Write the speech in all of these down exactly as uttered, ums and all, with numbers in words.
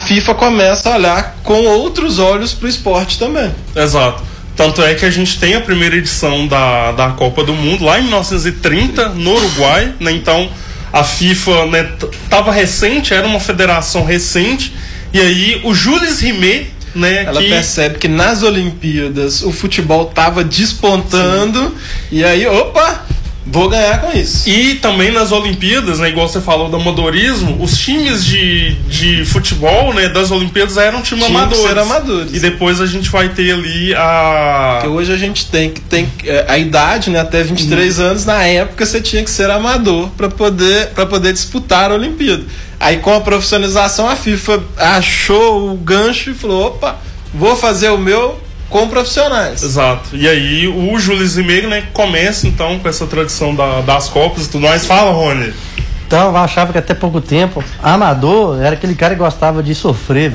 FIFA começa a olhar com outros olhos para o esporte também. Exato. Tanto é que a gente tem a primeira edição da, da Copa do Mundo lá em mil novecentos e trinta, no Uruguai, né? Então a FIFA, né, tava recente, era uma federação recente, e aí o Jules Rimet, né, ela que... percebe que nas Olimpíadas o futebol tava despontando. Sim. E aí, opa, vou ganhar com isso. E também nas Olimpíadas, né, igual você falou do amadorismo, os times de, de futebol, né, das Olimpíadas eram time Tinha amadores. Que ser amadores. E depois a gente vai ter ali a... Porque hoje a gente tem que tem a idade, né, até vinte e três hum. anos, na época você tinha que ser amador para poder para poder disputar a Olimpíada. Aí com a profissionalização a FIFA achou o gancho e falou, opa, vou fazer o meu com profissionais. Exato. E aí o Jules Rimet, né, começa então com essa tradição da, das Copas e tudo mais. Fala, Rony. Então, eu achava que até pouco tempo amador era aquele cara que gostava de sofrer.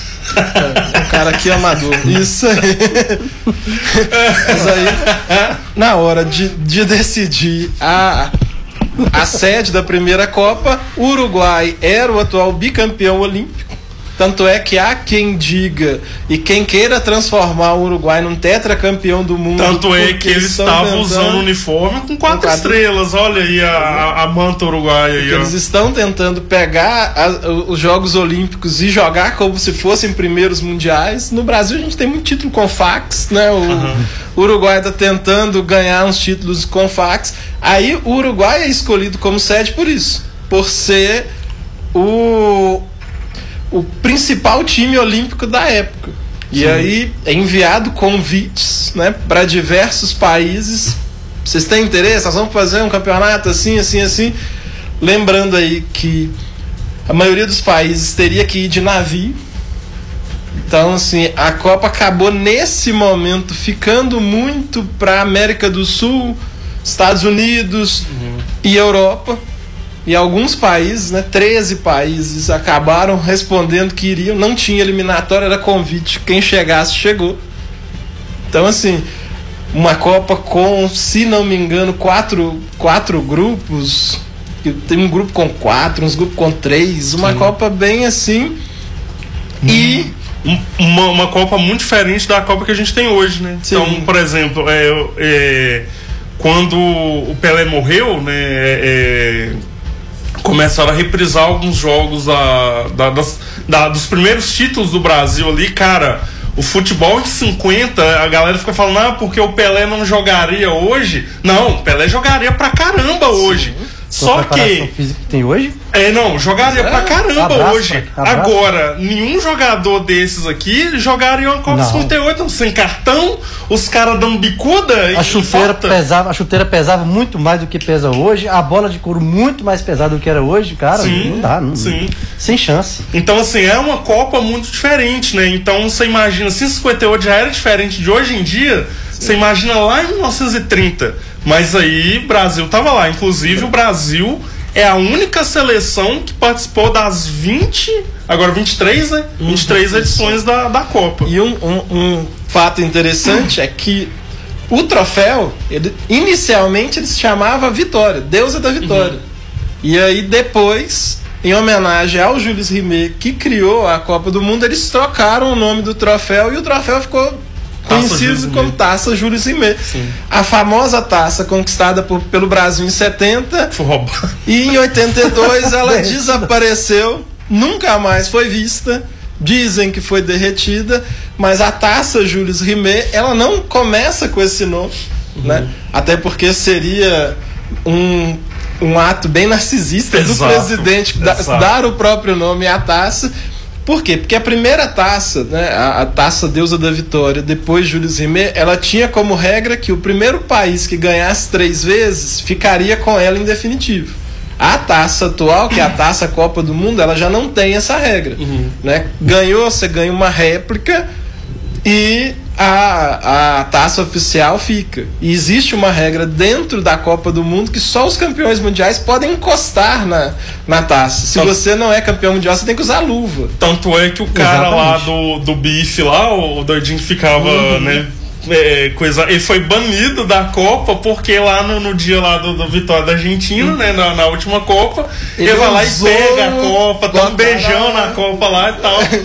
O cara aqui é amador. Isso aí. Mas aí, na hora de, de decidir a, a sede da primeira Copa, o Uruguai era o atual bicampeão olímpico. Tanto é que há quem diga e quem queira transformar o Uruguai num tetracampeão do mundo. Tanto é que eles estavam usando o uniforme com quatro, com quatro estrelas. Olha aí a, a, a manta uruguaia. Aí, eles estão tentando pegar a, os Jogos Olímpicos e jogar como se fossem primeiros mundiais. No Brasil a gente tem muito título com fax, né? O, uhum. o Uruguai está tentando ganhar uns títulos com fax. Aí o Uruguai é escolhido como sede por isso, por ser o o principal time olímpico da época. E Sim. aí é enviado convites, né, para diversos países. Vocês têm interesse? Nós vamos fazer um campeonato assim, assim, assim. Lembrando aí que a maioria dos países teria que ir de navio. Então, assim, a Copa acabou nesse momento ficando muito para América do Sul, Estados Unidos uhum. e Europa. E alguns países, né, treze países, acabaram respondendo que iriam. Não tinha eliminatória, era convite. Quem chegasse, chegou. Então, assim, uma Copa com, se não me engano, quatro, quatro grupos. Tem um grupo com quatro, uns grupos com três. Uma Sim. Copa bem assim. Hum. E... Uma, uma Copa muito diferente da Copa que a gente tem hoje, né? Sim. Então, por exemplo, é, é, quando o Pelé morreu, né... É, começaram a reprisar alguns jogos da, da, das, da, dos primeiros títulos do Brasil ali, cara. O futebol de cinquenta, a galera fica falando, ah, porque o Pelé não jogaria hoje. Não, o Pelé jogaria pra caramba hoje. Sim. Só que... física que tem hoje? É, não, jogaria é, pra caramba abraço, hoje. abraço. Agora, nenhum jogador desses aqui jogaria uma Copa cinquenta e oito, sem cartão, os caras dando bicuda. A chuteira, pesava, a chuteira pesava muito mais do que pesa hoje, a bola de couro muito mais pesada do que era hoje, cara. Sim, não dá, não, sim. Sem chance. Então, assim, é uma Copa muito diferente, né? Então, você imagina, se cinquenta e oito já era diferente de hoje em dia, você imagina lá em mil novecentos e trinta. Mas aí o Brasil tava lá. Inclusive o Brasil é a única seleção que participou das vinte, agora vinte e três, né? vinte e três edições da, da Copa. E um, um, um fato interessante é que o troféu, ele, inicialmente ele se chamava Vitória, Deusa da Vitória. Uhum. E aí depois, em homenagem ao Jules Rimet, que criou a Copa do Mundo, eles trocaram o nome do troféu e o troféu ficou conhecido como Taça Jules Rimet. A famosa taça conquistada por, pelo Brasil em setenta. E em oitenta e dois ela desapareceu, nunca mais foi vista. Dizem que foi derretida, mas a Taça Jules Rimet, ela não começa com esse nome, uhum. né? Até porque seria um, um ato bem narcisista Exato. do presidente da, dar o próprio nome à taça. Por quê? Porque a primeira taça, né, a, a taça Deusa da Vitória, depois Jules Rimet, ela tinha como regra que o primeiro país que ganhasse três vezes ficaria com ela em definitivo. A taça atual, que é a taça Copa do Mundo, ela já não tem essa regra. Uhum. Né? Ganhou, você ganha uma réplica e a, a taça oficial fica. E existe uma regra dentro da Copa do Mundo que só os campeões mundiais podem encostar na, na taça. Se Tanto, você não é campeão mundial, você tem que usar luva. Tanto é que o cara Exatamente. lá do, do bife lá, o doidinho que ficava, uhum. né, é, coisa, ele foi banido da Copa porque lá no, no dia lá do, do Vitória da Argentina, uhum. né, na, na última Copa, ele, ele vai lá e pega a Copa, dá um beijão na Copa lá e tal.